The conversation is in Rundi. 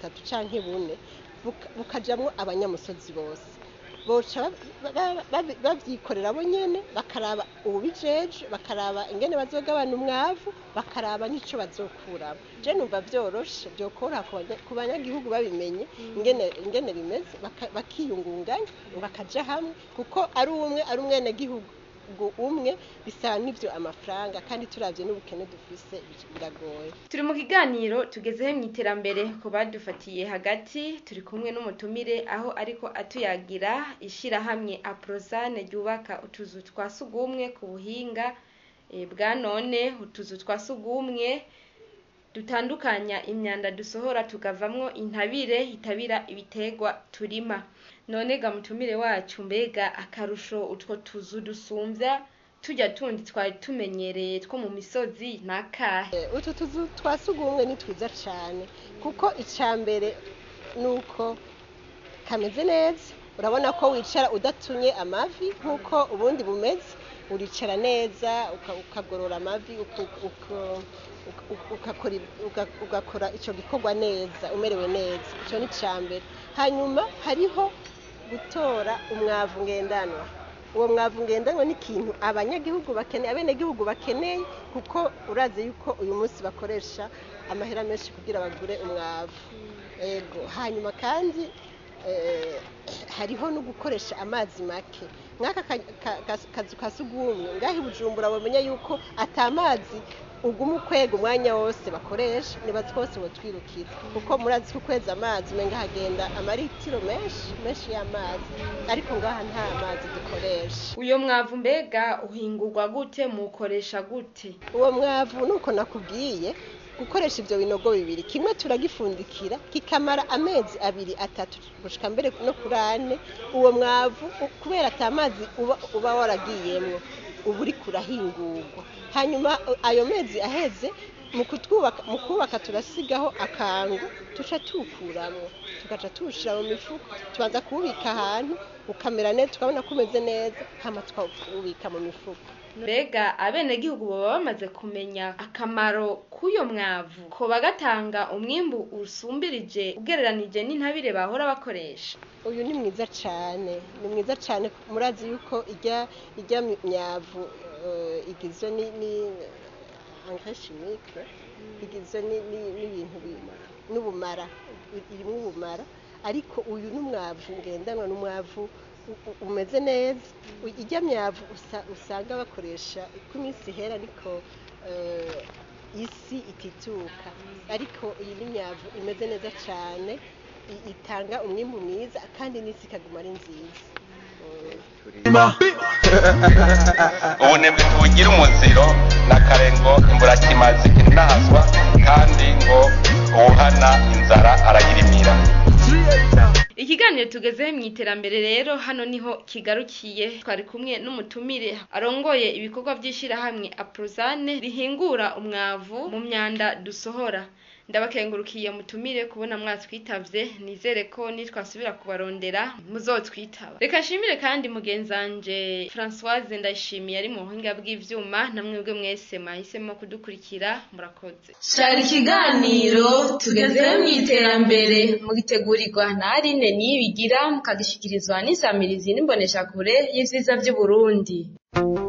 butatu canke bune bukajamwo abanyamusozi bose boca bavyikorera bo nyene bakaraba ubijeje bakaraba ingene bazogabana umwavu bakaraba nico bazokuramo je numva vyoroshe byokora ku banyagihugu babimenye ingene bimeze bakiyungunganya bakaja hamwe kuko ari umwene gihugu umwe bisaba n'ivyo amafaranga kandi turavye n'ubukene dufise biragoye. Turi mu kiganiro tugezeho mw'iterambere ko badufatiye hagati turi kumwe n'umutumire aho ariko atuyagira ishirahamwe Aprozane ryubaka utuzu twa sugumwe ku buhinga bwa none, utuzu twa sugumwe dutandukanya imyanda dusohora tukavamwo intabire hitabira ibitegwa turima. None ga mutumire wacu mbega akarusho utwo tuzu dusumvya tujya tundi twari tumenyereye two mu misozi nakahe? Utu tuzu twasugumwe ni twiza cyane kuko icambere nuko kameze neza, urabona ko wicara udatunye amavi nkuko ubundi bumeze, uricara neza ukagorora amavi ugakora ico gikorwa neza umerewe neza, ico ni cambere. Hanyuma hariho gutora umwavu ngendanwa. Uwo mwavu ngendanwa ni ikintu abanyagihugu bakeneye, abenegihugu bakeneye kuko urazi yuko uyu munsi bakoresha amahera menshi kugira bagure umwavu. Ego hanyuma kandi hariho no gukoresha amazi make. Mwaka kazu kasugumwe ngahi Bujumbura bamenya yuko atamazi uguma ukwega umwanya wose bakoresha nibazi twose bo twirukira kuko murazi ko kweza amazi menga hagenda amaritiro menshi y'amazi ariko ngaha nta mazi dukoresha. Uyo mwavu mbega uhingurwa gute mukoresha gute? Uwo mwavu nuko nakubwiye gukoresha ivyo binogo bibiri, kimwe turagifundikira kikamara amezi 2-3 gushika mbere no kurane. Uwo mwavu kubera atamazi uba waragiyemwo uburi kurahingurwa, hanyuma ayo mezi aheze mu kubaka turasigaho akangu tuca tukuramwo tukaca tushira mu mifuko, tubanza kubika ahantu ukamera neza tukabona kumeze neza hama twubika mu mifuko. Mbega abenegihugu baba bamaze kumenya akamaro k'uyo mwavu ko bagatanga umwimbu usumbirije ugereranije n'intabire bahora bakoresha? Uyu ni mwiza cyane murazi yuko ijya myavu igizwe ni engrais chimique, igizwe n'ibintu n'ubumara, irimo ubumara, ariko uyu n'umwavu ngendanwa n'umwavu umeze neza. Ijya myavu usanga bakoresha ku minsi hera ariko isi itituka, ariko iyi ni myavu imeze neza cyane itanga umwimbu mwiza kandi n'isi ikaguma ari nziza. Ubunebwe tubugira umuziro na karengo imburakimazi inahazwa kandi ngo uwuhana inzara arayirimira. Ikiganiro tugezeho mw'iterambere rero hano niho kigarukiye. Twari kumwe n'umutumire arongoye ibikorwa by'ishirahamwe Aprozane rihingura umwavu mu myanda dusohora. Ndabakengurukiye mutumire kubona mwatwitavye, nizere ko nitwasubira kubarondera muzotwitaba. Reka nshimire kandi mugenzanje Françoise Ndayishimiye ari mu buhinga bw'ivyuma, namwebwe mwese mwahisemo kudukurikira, murakoze. Shari ikiganiro tugezeho mw'iterambere mugitegurirwa na Aline Niyibigira mukagishikirizwa n'isamirizi n'imboneshakure y'ivyiza vy'Uburundi.